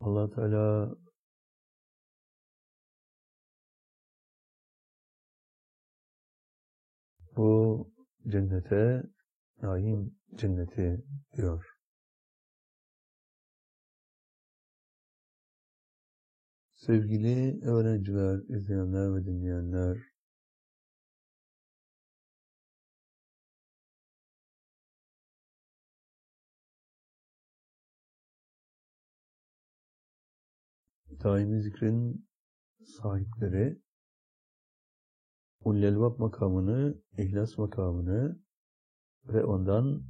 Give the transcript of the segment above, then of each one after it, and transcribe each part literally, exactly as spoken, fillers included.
Allah Teala bu cennete naim cenneti diyor. Sevgili öğrenciler, izleyenler ve dinleyenler, daimi zikrin sahipleri Ullelvab makamını, ihlas makamını ve ondan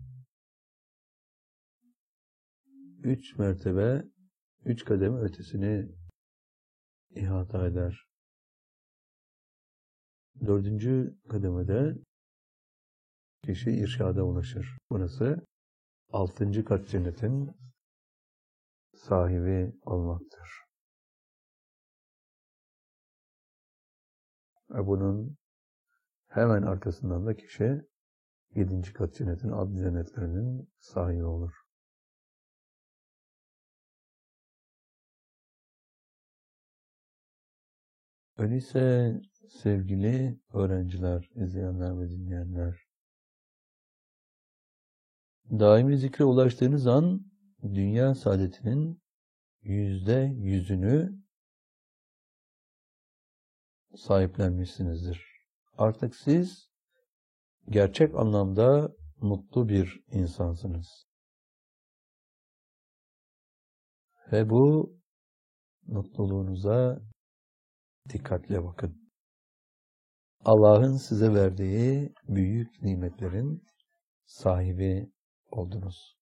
üç mertebe, üç kademe ötesini ihata eder. Dördüncü kademede kişi irşada ulaşır. Burası altıncı kat cennetin sahibi olmaktır. Ve bunun hemen arkasından da kişi yedinci kat cennetin adli cennetlerinin sahibi olur. Öyleyse sevgili öğrenciler, izleyenler ve dinleyenler, daimi zikre ulaştığınız an dünya saadetinin yüzde yüzünü sahiplenmişsinizdir. Artık siz gerçek anlamda mutlu bir insansınız. Ve bu mutluluğunuza dikkatle bakın. Allah'ın size verdiği büyük nimetlerin sahibi oldunuz.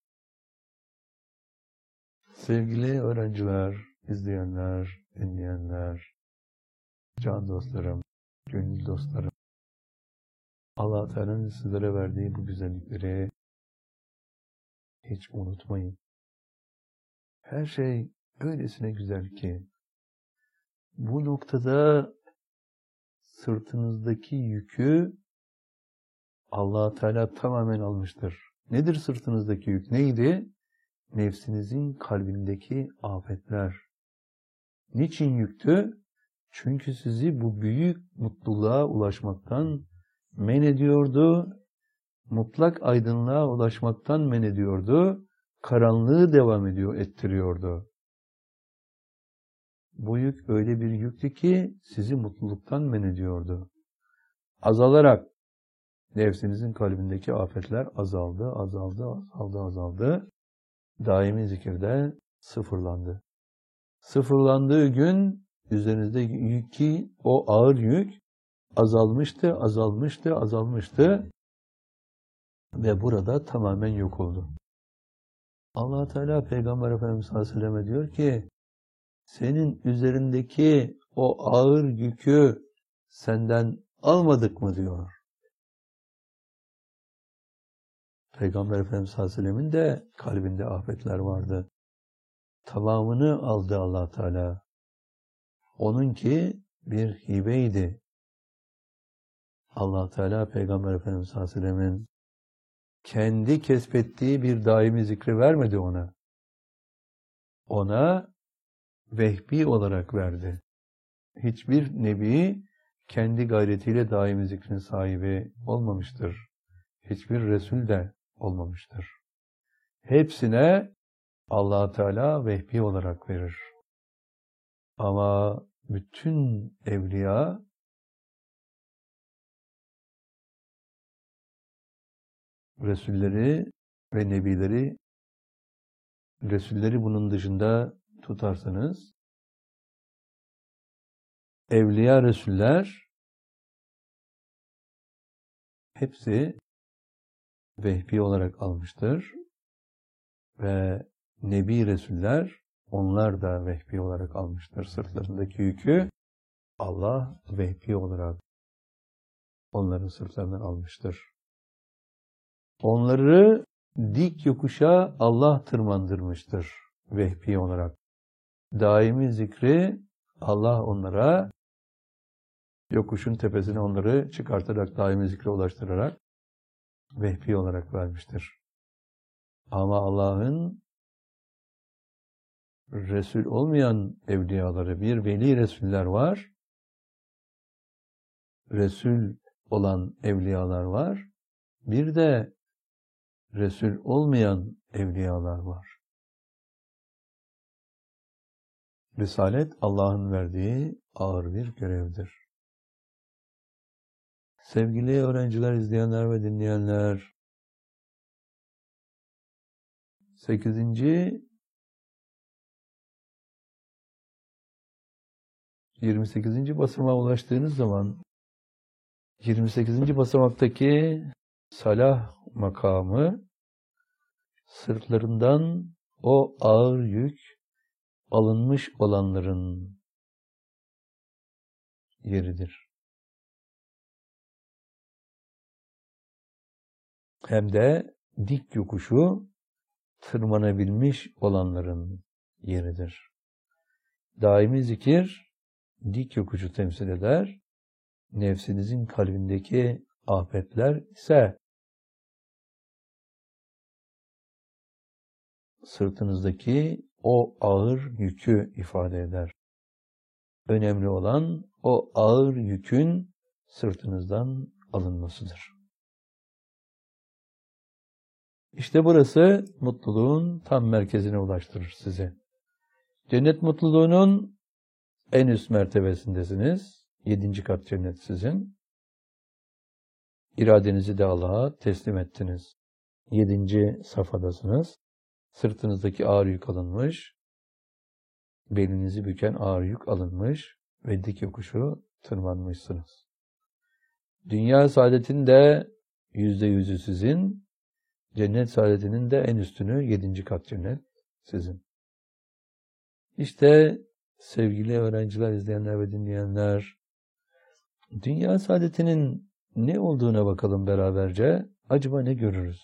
Sevgili öğrenciler, izleyenler, dinleyenler, can dostlarım, gönül dostlarım, Allah Teala'nın sizlere verdiği bu güzellikleri hiç unutmayın. Her şey öylesine güzel ki bu noktada sırtınızdaki yükü Allah Teala tamamen almıştır. Nedir sırtınızdaki yük? Neydi? Nefsinizin kalbindeki afetler. Niçin yüktü? Çünkü sizi bu büyük mutluluğa ulaşmaktan men ediyordu. Mutlak aydınlığa ulaşmaktan men ediyordu. Karanlığı devam ediyor, ettiriyordu. Bu yük öyle bir yüktü ki sizi mutluluktan men ediyordu. Azalarak nefsinizin kalbindeki afetler azaldı, azaldı, azaldı, azaldı. Daimi zikirde sıfırlandı. Sıfırlandığı gün üzerinizde yükü, o ağır yük azalmıştı, azalmıştı, azalmıştı ve burada tamamen yok oldu. Allah Teala Peygamber Efendimiz sallallahu aleyhi ve selleme diyor ki, senin üzerindeki o ağır yükü senden almadık mı diyor. Peygamber Efendimiz sallallahu aleyhi ve sellemin de kalbinde afetler vardı. Tamamını aldı Allah Teala. Onunki bir hibeydi. Allah Teala Peygamber Efendimiz sallallahu aleyhi ve sellemin kendi kesbettiği bir daimi zikri vermedi ona. Ona vehbi olarak verdi. Hiçbir nebi kendi gayretiyle daimi zikrin sahibi olmamıştır. Hiçbir Resul de olmamıştır. Hepsine Allah Teala vehbi olarak verir. Ama bütün evliya Resulleri ve Nebileri, Resulleri bunun dışında tutarsanız, Evliya Resuller hepsi vehbi olarak almıştır ve Nebi Resuller onlar da vehbi olarak almıştır. Sırtlarındaki yükü Allah vehbi olarak onların sırtlarından almıştır. Onları dik yokuşa Allah tırmandırmıştır vehbi olarak. Daimi zikri Allah onlara yokuşun tepesine onları çıkartarak, daimi zikre ulaştırarak vehbi olarak vermiştir. Ama Allah'ın Resul olmayan evliyaları, bir veli Resuller var. Resul olan evliyalar var. Bir de Resul olmayan evliyalar var. Risalet Allah'ın verdiği ağır bir görevdir. Sevgili öğrenciler, izleyenler ve dinleyenler, sekizinci yirmi sekizinci basamağa ulaştığınız zaman yirmi sekizinci basamaktaki salah makamı sırtlarından o ağır yük alınmış olanların yeridir. Hem de dik yokuşu tırmanabilmiş olanların yeridir. Daimi zikir dik yokuşu temsil eder. Nefsinizin kalbindeki afetler ise sırtınızdaki o ağır yükü ifade eder. Önemli olan o ağır yükün sırtınızdan alınmasıdır. İşte burası mutluluğun tam merkezine ulaştırır sizi. Cennet mutluluğunun en üst mertebesindesiniz. Yedinci kat cennet sizin. İradenizi de Allah'a teslim ettiniz. Yedinci safhadasınız. Sırtınızdaki ağır yük alınmış. Belinizi büken ağır yük alınmış ve dik yokuşu tırmanmışsınız. Dünya saadetinin de yüzde yüzü sizin. Cennet saadetinin de en üstünü yedinci kat cennet sizin. İşte sevgili öğrenciler, izleyenler ve dinleyenler, dünya saadetinin ne olduğuna bakalım beraberce. Acaba ne görürüz?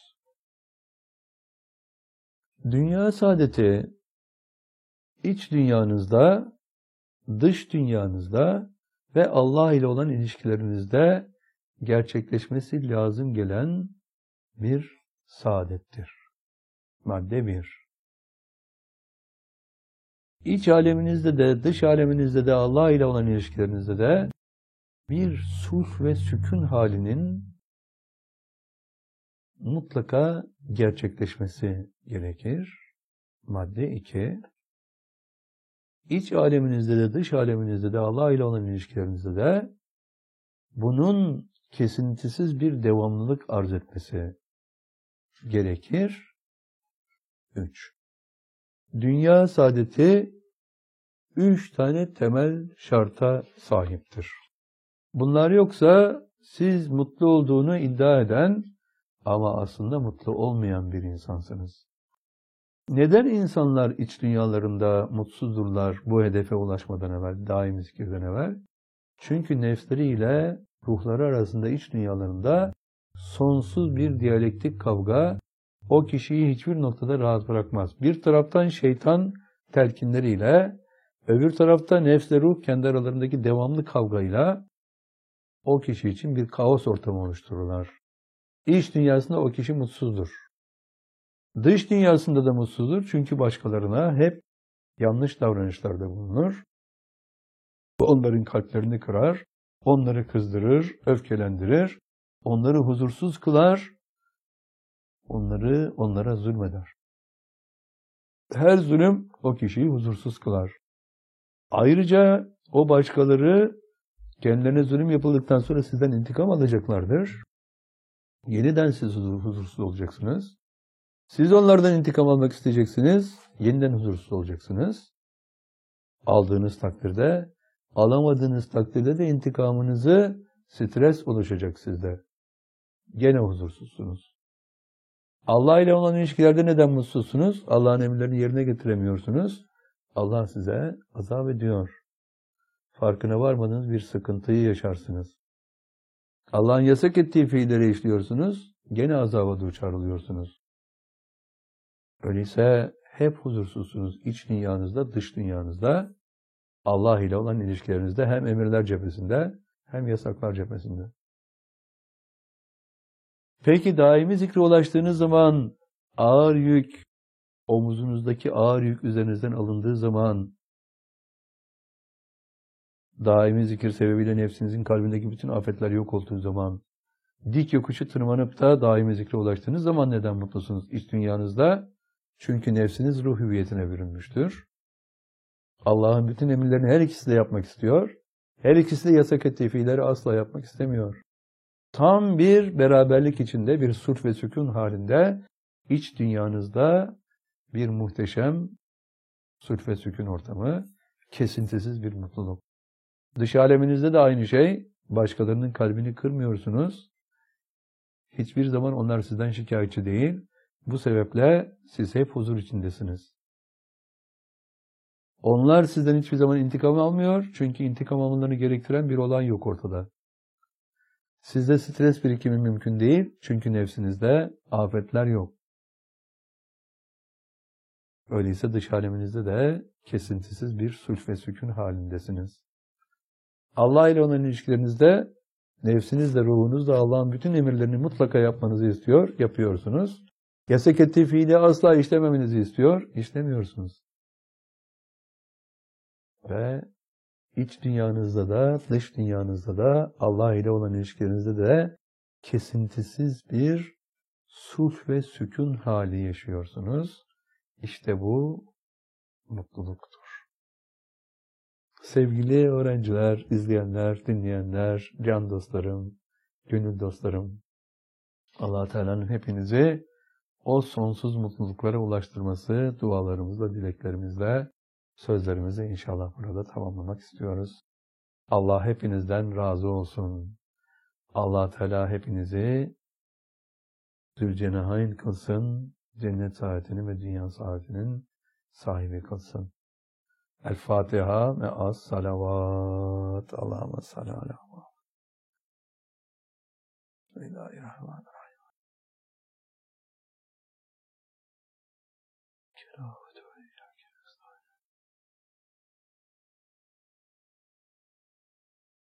Dünya saadeti iç dünyanızda, dış dünyanızda ve Allah ile olan ilişkilerinizde gerçekleşmesi lazım gelen bir saadettir. Madde bir. İç aleminizde de, dış aleminizde de, Allah ile olan ilişkilerinizde de bir sulh ve sükun halinin mutlaka gerçekleşmesi gerekir. Madde iki. İç aleminizde de, dış aleminizde de, Allah ile olan ilişkilerinizde de bunun kesintisiz bir devamlılık arz etmesi gerekir. Üç. Dünya saadeti üç tane temel şarta sahiptir. Bunlar yoksa siz mutlu olduğunu iddia eden ama aslında mutlu olmayan bir insansınız. Neden insanlar iç dünyalarında mutsuzdurlar bu hedefe ulaşmadan evvel, daimi zikirden evvel? Çünkü nefsleriyle ruhları arasında, iç dünyalarında sonsuz bir diyalektik kavga o kişiyi hiçbir noktada rahat bırakmaz. Bir taraftan şeytan telkinleriyle, öbür tarafta nefsle ruh kendi aralarındaki devamlı kavgayla o kişi için bir kaos ortamı oluştururlar. İç dünyasında o kişi mutsuzdur. Dış dünyasında da mutsuzdur çünkü başkalarına hep yanlış davranışlarda bulunur. Onların kalplerini kırar, onları kızdırır, öfkelendirir, onları huzursuz kılar, onları onlara zulmeder. Her zulüm o kişiyi huzursuz kılar. Ayrıca o başkaları kendilerine zulüm yapıldıktan sonra sizden intikam alacaklardır. Yeniden siz huzursuz olacaksınız. Siz onlardan intikam almak isteyeceksiniz. Yeniden huzursuz olacaksınız. Aldığınız takdirde, alamadığınız takdirde de intikamınızı stres oluşacak sizde. Gene huzursuzsunuz. Allah ile olan ilişkilerde neden mutsuzsunuz? Allah'ın emirlerini yerine getiremiyorsunuz. Allah size azap ediyor. Farkına varmadığınız bir sıkıntıyı yaşarsınız. Allah'ın yasak ettiği fiilleri işliyorsunuz. Gene azaba duçar oluyorsunuz. Öyleyse hep huzursuzsunuz. İç dünyanızda, dış dünyanızda, Allah ile olan ilişkilerinizde hem emirler cephesinde hem yasaklar cephesinde. Peki daimi zikre ulaştığınız zaman ağır yük omuzunuzdaki ağır yük üzerinizden alındığı zaman, daimi zikir sebebiyle nefsinizin kalbindeki bütün afetler yok olduğu zaman, dik yokuşu tırmanıp da daimi zikre ulaştığınız zaman neden mutlusunuz iç dünyanızda? Çünkü nefsiniz ruh hüviyetine bürünmüştür. Allah'ın bütün emirlerini her ikisi de yapmak istiyor. Her ikisi de yasak ettiği fiilleri asla yapmak istemiyor. Tam bir beraberlik içinde, bir sulh ve sükun halinde iç dünyanızda bir muhteşem sulh ve sükun ortamı, kesintisiz bir mutluluk. Dış aleminizde de aynı şey. Başkalarının kalbini kırmıyorsunuz. Hiçbir zaman onlar sizden şikayetçi değil. Bu sebeple siz hep huzur içindesiniz. Onlar sizden hiçbir zaman intikam almıyor. Çünkü intikam almalarını gerektiren bir olay yok ortada. Sizde stres birikimi mümkün değil. Çünkü nefsinizde afetler yok. Öyleyse dış aleminizde de kesintisiz bir sulh ve sükun halindesiniz. Allah ile olan ilişkilerinizde nefsinizle, ruhunuzla Allah'ın bütün emirlerini mutlaka yapmanızı istiyor, yapıyorsunuz. Yasak ettiği fiili asla işlememenizi istiyor, işlemiyorsunuz. Ve iç dünyanızda da, dış dünyanızda da, Allah ile olan ilişkilerinizde de kesintisiz bir sulh ve sükun hali yaşıyorsunuz. İşte bu mutluluktur. Sevgili öğrenciler, izleyenler, dinleyenler, can dostlarım, gönül dostlarım, Allah Teala'nın hepinizi o sonsuz mutluluklara ulaştırması dualarımızla, dileklerimizle, sözlerimizi inşallah burada tamamlamak istiyoruz. Allah hepinizden razı olsun. Allah Teala hepinizi Zülcenahayn kılsın, cennet saadetinin ve dünya saadetinin sahibi kılsın. El Fatiha ve as salavat. Allahümme salli ala Muhammed. Bismillahirrahmanirrahim.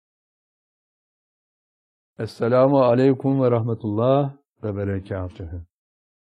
Esselamu aleyküm ve rahmetullah ve berekatühü.